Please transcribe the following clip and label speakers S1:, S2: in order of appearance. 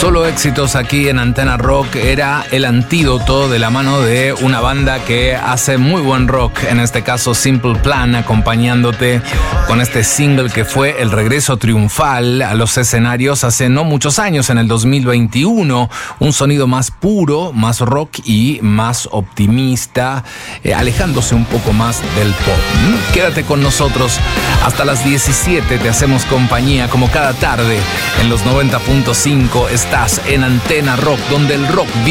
S1: Solo éxitos aquí en Antena Rock era el antídoto de la mano de una banda que hace muy buen rock, en este caso Simple Plan, acompañándote con este single que fue el regreso triunfal a los escenarios hace no muchos años, en el 2021, un sonido más puro, más rock y más optimista, alejándose un poco más del pop. Quédate con nosotros hasta las 17, te hacemos compañía como cada tarde en los 90.5. Estás en Antena Rock, donde el rock vive.